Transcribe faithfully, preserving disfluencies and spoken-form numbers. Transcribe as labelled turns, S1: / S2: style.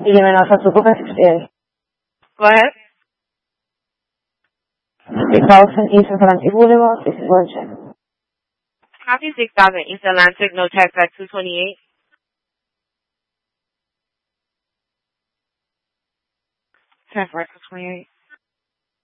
S1: Dígame, no se preocupe. Eh,
S2: Go ahead.
S1: six thousand East Atlantic Boulevard, this is Virgin.
S2: Copy six thousand East Atlantic, no tax at two twenty-eight. Ten for two twenty-eight.